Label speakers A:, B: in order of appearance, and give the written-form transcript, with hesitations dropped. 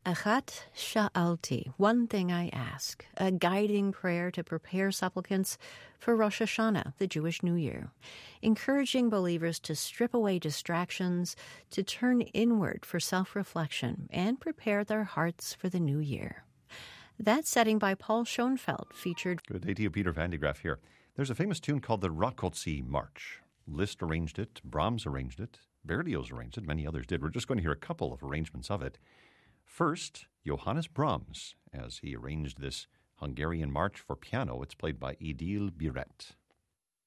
A: Achat Sha'alti, one thing I ask, a guiding prayer to prepare supplicants for Rosh Hashanah, the Jewish New Year, encouraging believers to strip away distractions, to turn inward for self-reflection, and prepare their hearts for the new year. That setting by Paul Schoenfeld featured...
B: Good day to you, Peter Van de Graaff here. There's a famous tune called the Rákóczi March. Liszt arranged it, Brahms arranged it, Berlioz arranged it, many others did. We're just going to hear a couple of arrangements of it. First, Johannes Brahms, as he arranged this Hungarian march for piano. It's played by Idil Biret.